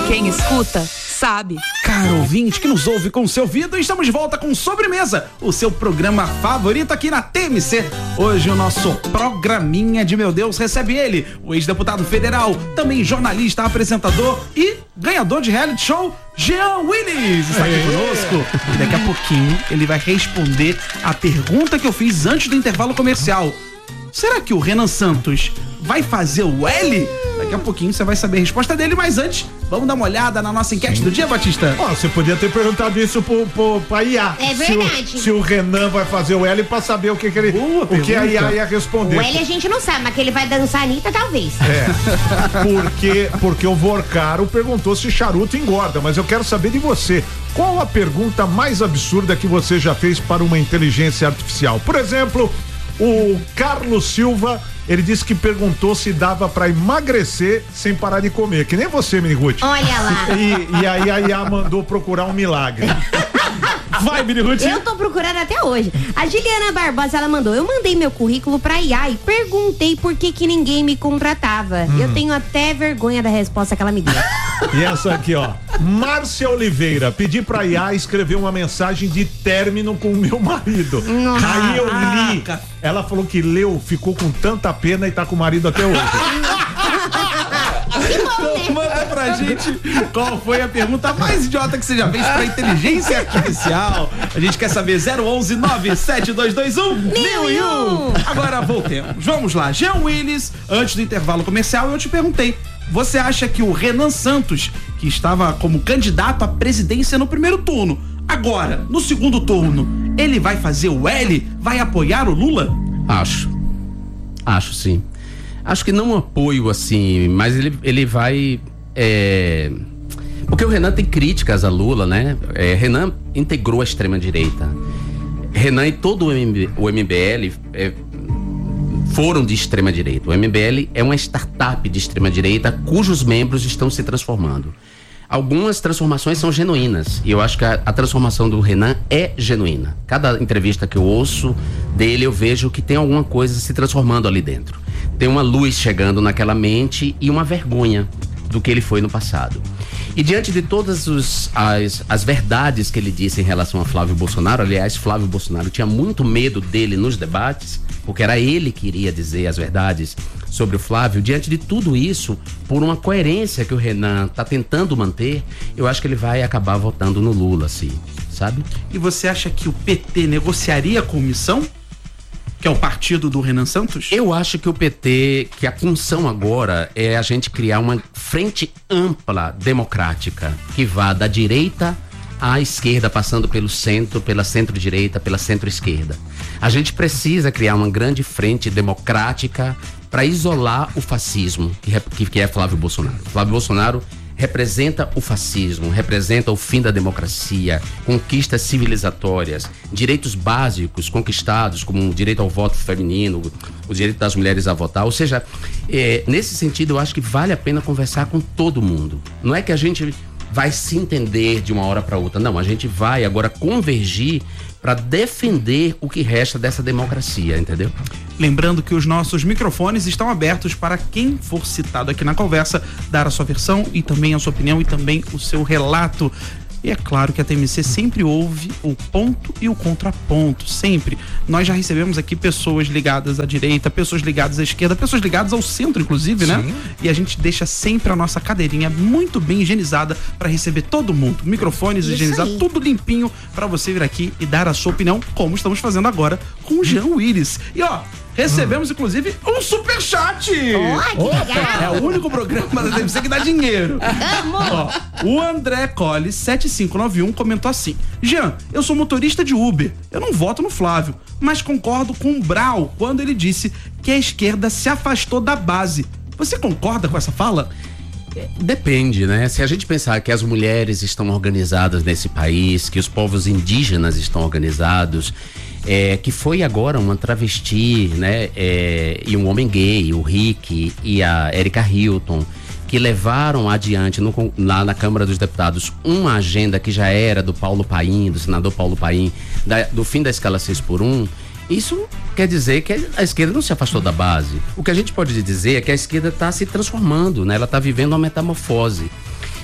Quem escuta, sabe. Caro ouvinte que nos ouve com o seu ouvido, estamos de volta com Sobremesa, o seu programa favorito aqui na TMC. Hoje o nosso programinha de meu Deus recebe ele, o ex-deputado federal, também jornalista, apresentador e ganhador de reality show, Jean Willis, está aqui conosco. E daqui a pouquinho ele vai responder a pergunta que eu fiz antes do intervalo comercial. Será que o Renan Santos vai fazer o L? Daqui a pouquinho você vai saber a resposta dele, mas antes, vamos dar uma olhada na nossa enquete do dia, Batista? Você podia ter perguntado isso pra IA. É verdade. Se o Renan vai fazer o L pra saber o que ele, o que a IA ia responder. O L a gente não sabe, mas que ele vai dançar a Anitta, talvez. Porque o Vorcaro perguntou se charuto engorda, mas eu quero saber de você. Qual a pergunta mais absurda que você já fez para uma inteligência artificial? Por exemplo, o Carlos Silva, ele disse que perguntou se dava pra emagrecer sem parar de comer, que nem você, Mini Ruth. Olha lá. E aí a IA mandou procurar um milagre. Vai, Mini Ruth. Eu tô procurando até hoje. A Juliana Barbosa, ela mandou: eu mandei meu currículo pra IA e perguntei por que ninguém me contratava. Eu tenho até vergonha da resposta que ela me deu. E essa aqui, ó, Márcia Oliveira, pedi pra IA escrever uma mensagem de término com o meu marido. Aí eu li, ela falou que leu, ficou com tanta pena e tá com o marido até hoje. Então, manda pra gente qual foi a pergunta mais idiota que você já fez pra inteligência artificial. A gente quer saber. 011-97221-1001. Agora voltemos. Vamos lá. Jean Willis, antes do intervalo comercial, eu te perguntei: você acha que o Renan Santos, que estava como candidato à presidência no primeiro turno, agora, no segundo turno, ele vai fazer o L? Vai apoiar o Lula? Acho sim. Acho que não apoio assim, mas ele vai... Porque o Renan tem críticas a Lula, né? Renan integrou a extrema-direita. Renan e todo o MBL foram de extrema-direita. O MBL é uma startup de extrema-direita cujos membros estão se transformando. Algumas transformações são genuínas e eu acho que a transformação do Renan é genuína. Cada entrevista que eu ouço dele, eu vejo que tem alguma coisa se transformando ali dentro. Tem uma luz chegando naquela mente e uma vergonha do que ele foi no passado. E diante de todas as verdades que ele disse em relação a Flávio Bolsonaro, aliás, Flávio Bolsonaro tinha muito medo dele nos debates, porque era ele que iria dizer as verdades sobre o Flávio. Diante de tudo isso, por uma coerência que o Renan está tentando manter, eu acho que ele vai acabar votando no Lula, assim, sabe? E você acha que o PT negociaria com Missão? Que é o partido do Renan Santos? Eu acho que o PT, que a função agora é a gente criar uma frente ampla democrática que vá da direita à esquerda, passando pelo centro, pela centro-direita, pela centro-esquerda. A gente precisa criar uma grande frente democrática para isolar o fascismo, que é Flávio Bolsonaro. Flávio Bolsonaro representa o fascismo, representa o fim da democracia, conquistas civilizatórias, direitos básicos conquistados, como o direito ao voto feminino, o direito das mulheres a votar. Ou seja, nesse sentido, eu acho que vale a pena conversar com todo mundo. Não é que a gente vai se entender de uma hora para outra, não, a gente vai agora convergir para defender o que resta dessa democracia, entendeu? Lembrando que os nossos microfones estão abertos para quem for citado aqui na conversa dar a sua versão e também a sua opinião e também o seu relato. E é claro que a TMC sempre ouve o ponto e o contraponto, sempre. Nós já recebemos aqui pessoas ligadas à direita, pessoas ligadas à esquerda, pessoas ligadas ao centro, inclusive, né? Sim. E a gente deixa sempre a nossa cadeirinha muito bem higienizada para receber todo mundo. Microfones higienizados, tudo limpinho para você vir aqui e dar a sua opinião, como estamos fazendo agora com o Jean Willis. E ó, recebemos, inclusive, um superchat! Que legal! É o único programa da TMC que dá dinheiro. Ó, o André Colli, 7591, comentou assim: Jean, eu sou motorista de Uber. Eu não voto no Flávio, mas concordo com o Brau quando ele disse que a esquerda se afastou da base. Você concorda com essa fala? Depende, né? Se a gente pensar que as mulheres estão organizadas nesse país, que os povos indígenas estão organizados, que foi agora uma travesti, né? E um homem gay, o Rick e a Erika Hilton, que levaram adiante lá na Câmara dos Deputados uma agenda que já era do Paulo Paim, do senador Paulo Paim, do fim da escala 6x1. Isso quer dizer que a esquerda não se afastou da base. O que a gente pode dizer é que a esquerda está se transformando, né? Ela está vivendo uma metamorfose.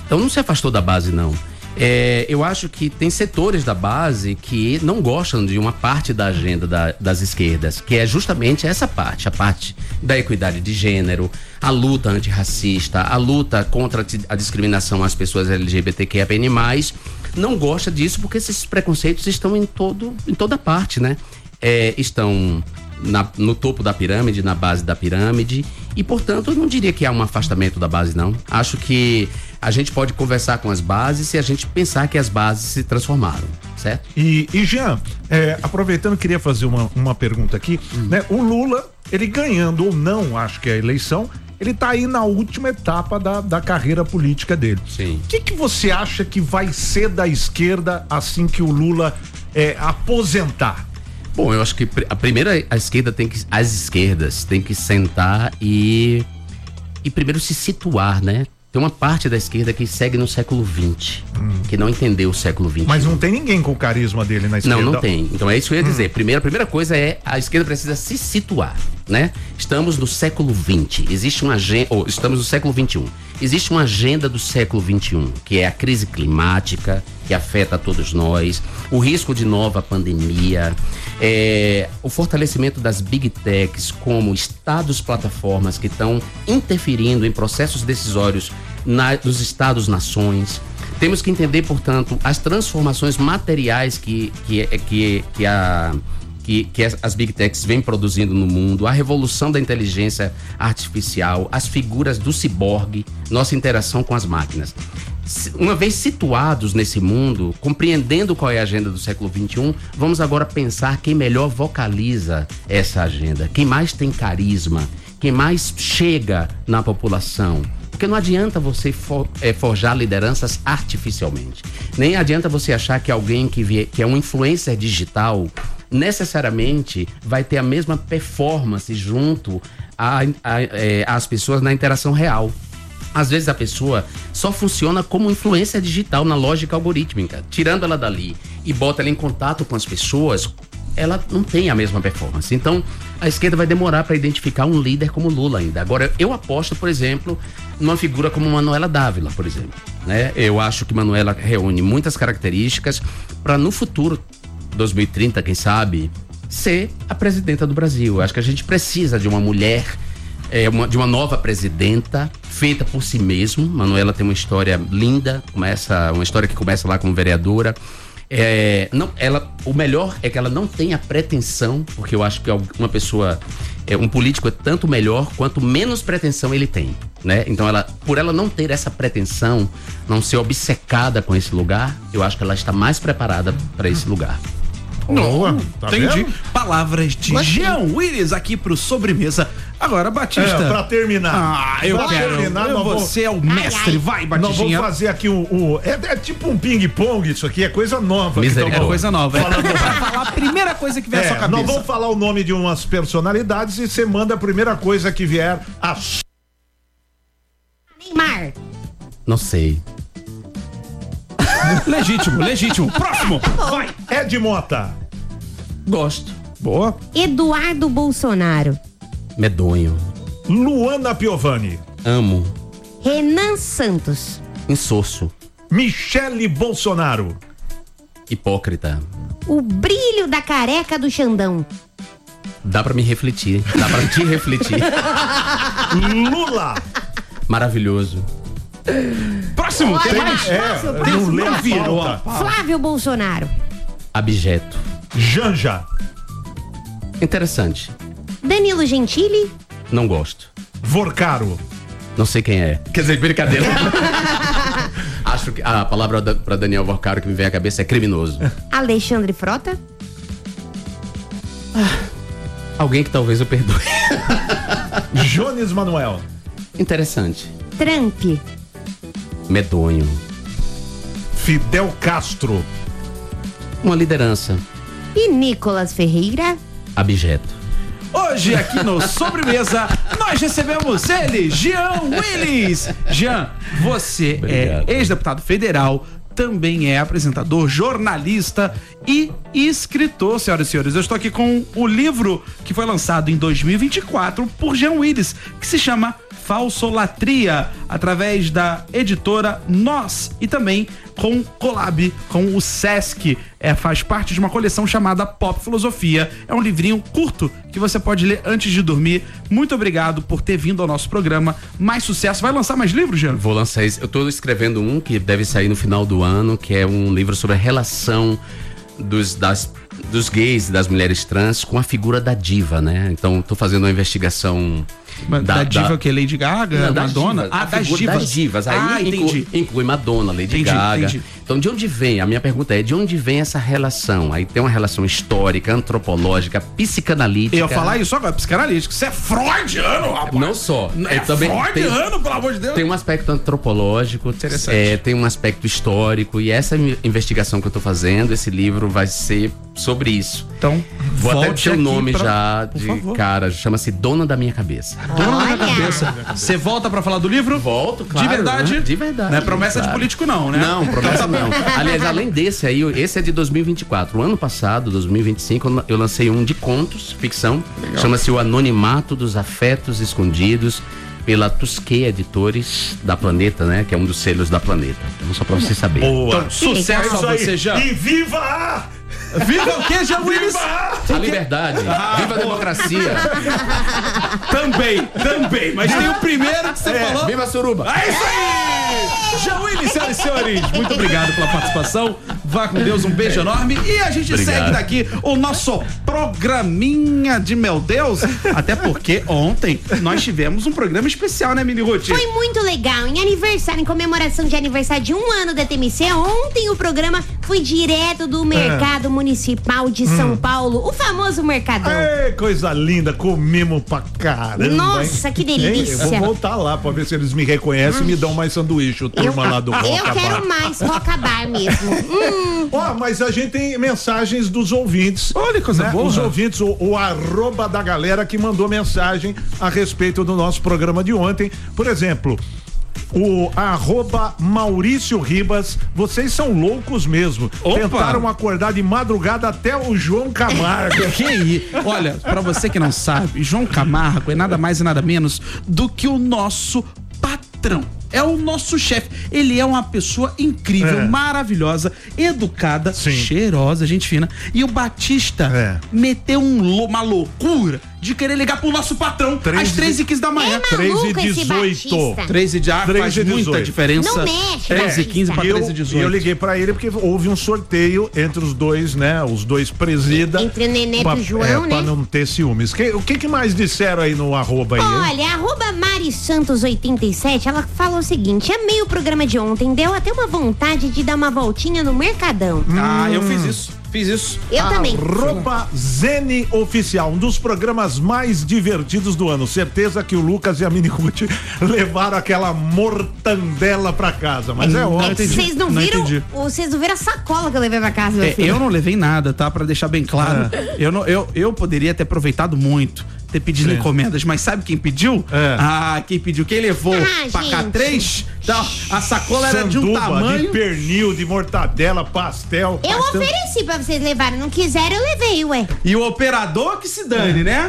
Então não se afastou da base, não. Eu acho que tem setores da base que não gostam de uma parte da agenda das esquerdas, que é justamente essa parte, a parte da equidade de gênero, a luta antirracista, a luta contra a discriminação às pessoas LGBTQIA+. Não gosta disso porque esses preconceitos estão em toda parte, né? Estão no topo da pirâmide, na base da pirâmide, e portanto eu não diria que há um afastamento da base, não. Acho que a gente pode conversar com as bases se a gente pensar que as bases se transformaram, certo? E Jean, aproveitando, queria fazer uma pergunta aqui, né? O Lula, ele ganhando ou não, acho que é a eleição, ele tá aí na última etapa da carreira política dele. Sim. O que você acha que vai ser da esquerda assim que o Lula aposentar? Bom, eu acho que as esquerdas têm que sentar e primeiro se situar, né? Tem uma parte da esquerda que segue no século XX, que não entendeu o século XXI. Mas não tem ninguém com o carisma dele na esquerda. Não tem. Então é isso que eu ia dizer. A primeira coisa é a esquerda precisa se situar, né? Estamos no século XX, existe uma agenda, estamos no século XXI. Existe uma agenda do século XXI, que é a crise climática, que afeta a todos nós, o risco de nova pandemia, o fortalecimento das big techs como estados plataformas que estão interferindo em processos decisórios dos estados-nações. Temos que entender, portanto, as transformações materiais que as big techs vêm produzindo no mundo, a revolução da inteligência artificial, as figuras do ciborgue, nossa interação com as máquinas. Uma vez situados nesse mundo, compreendendo qual é a agenda do século XXI, vamos agora pensar quem melhor vocaliza essa agenda, quem mais tem carisma, quem mais chega na população. Porque não adianta você forjar lideranças artificialmente. Nem adianta você achar que alguém que é um influencer digital necessariamente vai ter a mesma performance junto às pessoas na interação real. Às vezes a pessoa só funciona como influência digital na lógica algorítmica. Tirando ela dali e bota ela em contato com as pessoas, ela não tem a mesma performance. Então, a esquerda vai demorar para identificar um líder como Lula ainda. Agora, eu aposto, por exemplo, numa figura como Manuela Dávila, por exemplo, né? Eu acho que Manuela reúne muitas características para no futuro, 2030, quem sabe, ser a presidenta do Brasil. Eu acho que a gente precisa de uma mulher, de uma nova presidenta feita por si mesmo. Manuela tem uma história linda, uma história que começa lá como vereadora. O melhor é que ela não tem a pretensão, porque eu acho que uma pessoa, um político é tanto melhor quanto menos pretensão ele tem, né? Então por ela não ter essa pretensão, não ser obcecada com esse lugar, eu acho que ela está mais preparada para esse lugar. Não, tá entendi. vendo? Palavras de Jean Willis aqui pro Sobremesa. Agora, Batista. Pra terminar. Eu pra quero. Terminar, Você é o mestre. Vai, nós Batistinha. vamos fazer aqui é tipo um ping-pong isso aqui, é coisa nova. É coisa nova. Vai falar a primeira coisa que vier à sua cabeça. Nós vamos falar o nome de umas personalidades e você manda a primeira coisa que vier a... Neymar. Não sei. Legítimo. Próximo. Vai. Ed Mota. Gosto. Boa. Eduardo Bolsonaro. Medonho. Luana Piovani. Amo. Renan Santos. Insosso. Michele Bolsonaro. Hipócrita. O brilho da careca do Xandão. Dá pra me refletir. Dá pra te refletir. Lula. Maravilhoso. Próximo. Tem mais? Não lê a virou. pauta. Flávio Bolsonaro. Abjeto. Janja. Interessante. Danilo Gentili. Não gosto. Vorcaro. Não sei quem é. Quer dizer, brincadeira. Acho que a palavra pra Daniel Vorcaro que me vem à cabeça é criminoso. Alexandre Frota. Alguém que talvez eu perdoe. Jones Manuel. Interessante. Trump. Medonho. Fidel Castro. Uma liderança. E Nicolas Ferreira. Abjeto. Hoje aqui no Sobremesa nós recebemos ele, Jean Willis. Jean, você Obrigado. é ex-deputado federal, também é apresentador, jornalista e escritor, senhoras e senhores. Eu estou aqui com o livro que foi lançado em 2024 por Jean Willis, que se chama Falsolatria, através da editora Nós e também com collab com o Sesc. Faz parte de uma coleção chamada Pop Filosofia. É um livrinho curto que você pode ler antes de dormir. Muito obrigado por ter vindo ao nosso programa. Mais sucesso. Vai lançar mais livros, Jean? Vou lançar esse. Eu tô escrevendo um que deve sair no final do ano, que é um livro sobre a relação dos gays e das mulheres trans com a figura da diva, né? Então, tô fazendo uma investigação da diva que é Lady Gaga, não, Madonna? Das divas. Aí inclui Madonna, Lady Gaga. Entendi. Então, de onde vem? A minha pergunta é, de onde vem essa relação? Aí tem uma relação histórica, antropológica, psicanalítica. Eu ia falar isso agora, psicanalítica. Isso é freudiano, rapaz. Não só. Também freudiano, pelo amor de Deus. Tem um aspecto antropológico, interessante. Tem um aspecto histórico, e essa investigação que eu tô fazendo, esse livro vai ser sobre isso. Então, vou até ter o nome já de cara, chama-se Dona da Minha Cabeça. Dona da Minha Cabeça. Você volta pra falar do livro? Volto, claro. De verdade? Né? De verdade. Não é promessa claro. De político não, né? Não, promessa não. Aliás, além desse aí, esse é de 2024. O ano passado, 2025, eu lancei um de contos, ficção. Chama-se O Anonimato dos Afetos Escondidos, pela Tusquet Editores da Planeta, né? Que é um dos selos da Planeta. Então, só pra você saber. Boa. Então, sucesso a você, Jean. E viva! Viva o quê, Jean Willis? A liberdade. Viva a democracia. Também. Mas tem o primeiro que você falou. Viva a suruba. É isso aí! Jean Willis, senhoras e senhores, muito obrigado pela participação. Vá com Deus, um beijo enorme. E a gente segue daqui o nosso programinha de meu Deus. Até porque ontem nós tivemos um programa especial, né, Mini Ruth? Foi muito legal. Em aniversário, em comemoração de aniversário de 1 ano da TMC, ontem o programa foi direto do Mercado Municipal de São Paulo, o famoso Mercadão. Ei, coisa linda, comemos pra caramba. Nossa, que delícia. Eu vou voltar lá pra ver se eles me reconhecem e me dão mais sanduíche, o turma lá do Roca Eu quero Bar. mais Roca Bar mesmo. Ó, mas a gente tem mensagens dos ouvintes. Olha que coisa boa. Os ouvintes, o arroba da galera que mandou mensagem a respeito do nosso programa de ontem. Por exemplo, o arroba Maurício Ribas, vocês são loucos mesmo. Opa. Tentaram acordar de madrugada até o João Camargo. Que aí? Olha, pra você que não sabe, João Camargo é nada mais e nada menos do que o nosso patrão. É o nosso chefe. Ele é uma pessoa incrível, maravilhosa, educada, cheirosa, gente fina. E o Batista meteu uma loucura de querer ligar pro nosso patrão às 3h15 da manhã. 3h18. 3h18 faz muita diferença. Não mexe. 3h15 pra 3h18. E eu liguei pra ele porque houve um sorteio entre os dois, né? Os dois presida. Entre o Neneto e o João, né? Pra não ter ciúmes. O que mais disseram aí no arroba aí? Olha, arroba Mari Santos 87, ela falou o seguinte: amei o programa de ontem, deu até uma vontade de dar uma voltinha no Mercadão. Ah, eu fiz isso. Eu também. Arroba Zene Oficial, um dos programas mais divertidos do ano. Certeza que o Lucas e a Mini Ruth levaram aquela mortandela pra casa, mas é ótimo. Vocês não viram? Vocês não viram a sacola que eu levei pra casa, meu filho? Eu não levei nada, tá? Pra deixar bem claro. Eu poderia ter aproveitado muito, ter pedido encomendas, mas sabe quem pediu? Quem pediu? Quem levou pra cá 3? Então, a sacola era de um tamanho. De pernil, de mortadela, pastel. Eu ofereci pra vocês levarem, não quiseram, eu levei, ué. E o operador que se dane, né?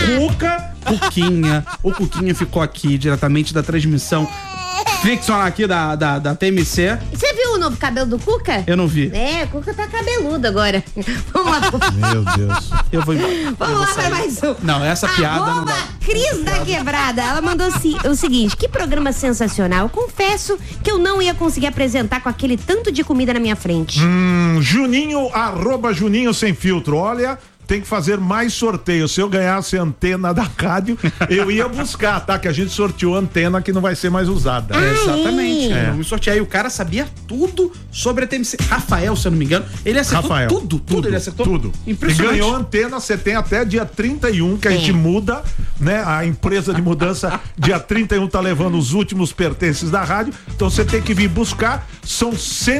O Cuquinha ficou aqui diretamente da transmissão ficcional aqui da TMC. Você viu o novo cabelo do Cuca? Eu não vi. O Cuca tá cabeludo agora. Vamos lá. Meu Deus. Eu vou embora. Vamos lá pra mais um. Não, essa piada não dá. Cris da Quebrada, ela mandou o seguinte: que programa sensacional. Eu confesso que eu não ia conseguir apresentar com aquele tanto de comida na minha frente. Juninho, arroba Juninho Sem Filtro. Olha, tem que fazer mais sorteios. Se eu ganhasse a antena da rádio, eu ia buscar, tá? Que a gente sorteou a antena que não vai ser mais usada. Exatamente. Vamos sortear. E o cara sabia tudo sobre a TMC. Rafael, se eu não me engano, ele acertou tudo. Ele acertou tudo. Impressionante. E ganhou a antena, você tem até dia 31, que a gente muda, né? A empresa de mudança, dia 31 tá levando os últimos pertences da rádio. Então você tem que vir buscar. São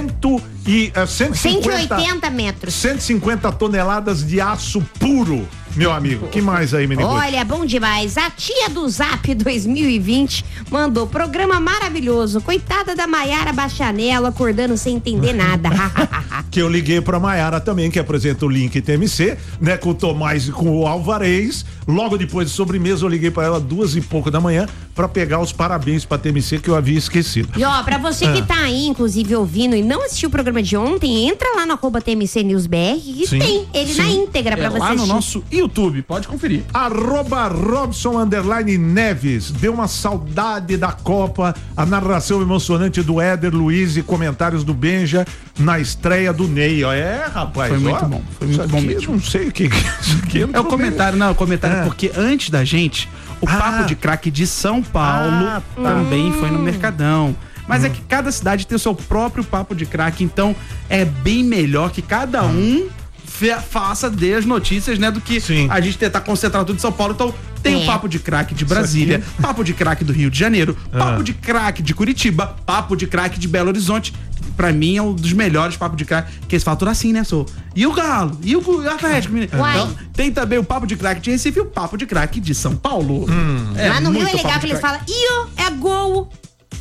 180 metros. 150 toneladas de aço puro, meu amigo. Que mais aí, menino? Olha, bom demais. A tia do Zap 2020 mandou programa maravilhoso. Coitada da Maiara Bachanello acordando sem entender nada. Que eu liguei pra Maiara também, que apresenta o Link TMC, né? Com o Tomás e com o Alvarez. Logo depois de sobremesa, eu liguei pra ela 2h pouco da manhã pra pegar os parabéns pra TMC que eu havia esquecido. E ó, pra você que tá aí, inclusive, ouvindo e não assistiu o programa de ontem, entra lá no @TMC News BR que Sim, tem ele na íntegra pra você Lá no assistir. nosso YouTube, pode conferir. @Robson_Neves. Deu uma saudade da Copa, a narração emocionante do Éder Luiz e comentários do Benja na estreia do Ney. Ó, rapaz. Foi muito bom, foi muito isso bom aqui, mesmo. eu não sei o que isso aqui. É o comentário, não, o comentário porque antes da gente, o Papo de Craque de São Paulo também foi no Mercadão. Mas é que cada cidade tem o seu próprio Papo de Craque, então é bem melhor que cada um faça, dê as notícias, né, do que a gente tentar concentrar tudo em São Paulo. Então tem o Papo de Craque de Brasília, Papo de Craque do Rio de Janeiro, Papo de Craque de Curitiba, Papo de Craque de Belo Horizonte. Pra mim é um dos melhores Papo de Craque, que eles falam tudo assim, né, sou? E o Galo? E o Atlético? Então, tem também o Papo de Craque de Recife e o Papo de Craque de São Paulo. Lá no Rio é muito legal Papo que de eles Craque. falam, é gol.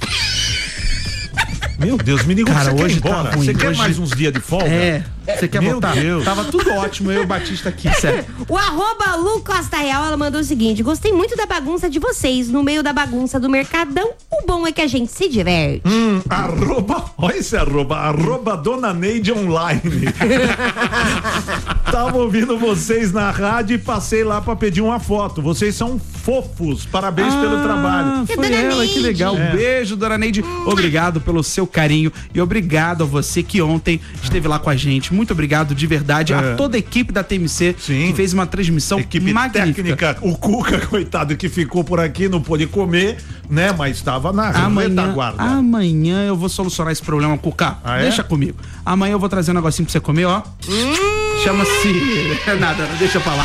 Meu Deus, menino, Cara, você hoje quer ir embora? tá ruim, Você quer hoje- mais uns dias de folga? Você quer Meu voltar? Deus. Tava tudo ótimo, eu e o Batista aqui, sério. O @Lu Costa Real, ela mandou o seguinte: gostei muito da bagunça de vocês. No meio da bagunça do Mercadão, o bom é que a gente se diverte. Olha esse arroba Dona Neide Online. Tava ouvindo vocês na rádio e passei lá pra pedir uma foto. Vocês são fofos, parabéns pelo trabalho. Foi Dona ela, Neide. que legal. Beijo, Dona Neide. Obrigado pelo seu carinho e obrigado a você que ontem esteve lá com a gente. Muito obrigado de verdade a toda a equipe da TMC que fez uma transmissão Equipe magnífica. técnica, o Cuca, coitado, que ficou por aqui, não pôde comer, né? Mas estava na retaguarda. Amanhã eu vou solucionar esse problema, Cuca. Ah, é? Deixa comigo. Amanhã eu vou trazer um negocinho pra você comer, ó. Chama-se... Nada, deixa eu falar.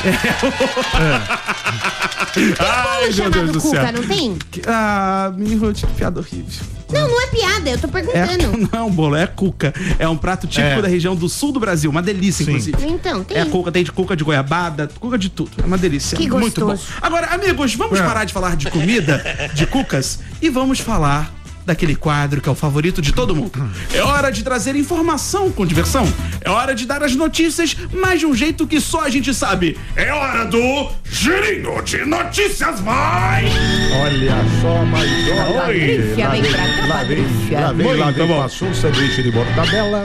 Ai, meu Chamado Deus do Cuca, céu. não tem? Mini Ruth, que piada horrível. Não é piada, eu tô perguntando. Não é um bolo, é cuca. É um prato típico da região do sul do Brasil. Uma delícia, inclusive. Então, tem. É cuca, tem de cuca de goiabada, cuca de tudo. É uma delícia. Que Muito bom. gostoso. Agora, amigos, vamos parar de falar de comida, de cucas, e vamos falar daquele quadro que é o favorito de todo mundo. É hora de trazer informação com diversão. É hora de dar as notícias, mas de um jeito que só a gente sabe. É hora do Girinho de Notícias Mais! Olha só, mas Patrícia, vem pra cá, Patrícia. lá vem, passou um sanduíche de mortadela.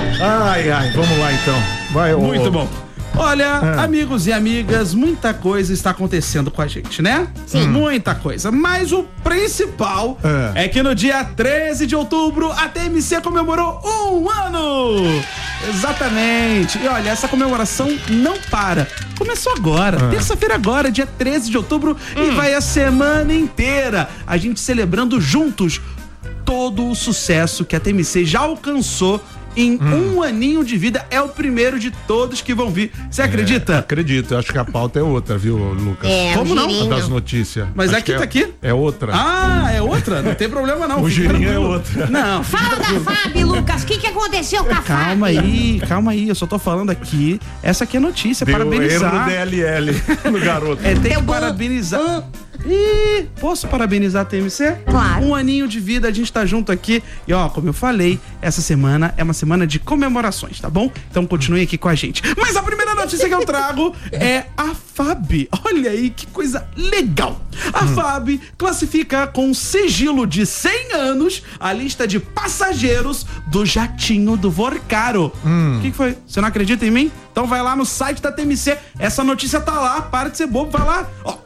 Ai, vamos lá então. Vai, Muito bom. Olha, amigos e amigas, muita coisa está acontecendo com a gente, né? Sim. Muita coisa. Mas o principal é que no dia 13 de outubro a TMC comemorou 1 ano! Exatamente. E olha, essa comemoração não para. Começou agora, terça-feira agora, dia 13 de outubro, e vai a semana inteira. A gente celebrando juntos todo o sucesso que a TMC já alcançou em 1 aninho de vida. É o primeiro de todos que vão vir. Você acredita? Acredito, eu acho que a pauta é outra, viu, Lucas? Como não? A das notícias. Mas Acho aqui que tá aqui. É outra. Ah, é outra? Não tem problema não. O fica girinho é tranquilo. outra. Não, Fala da Fábio, Lucas. O que aconteceu com a Fábio? calma aí. Eu só tô falando aqui. Essa aqui é notícia. Deu Parabenizar. erro DLL no garoto. Tem Deu que bom. parabenizar. Posso parabenizar a TMC? Claro. 1 aninho de vida, a gente tá junto aqui. E ó, como eu falei, essa semana é uma semana de comemorações, tá bom? Então continue aqui com a gente. Mas a primeira notícia que eu trago é a FAB. Olha aí que coisa legal. A FAB classifica com sigilo de 100 anos a lista de passageiros do jatinho do Vorcaro. O que foi? Você não acredita em mim? Então vai lá no site da TMC. Essa notícia tá lá. Para de ser bobo, vai lá. Ó,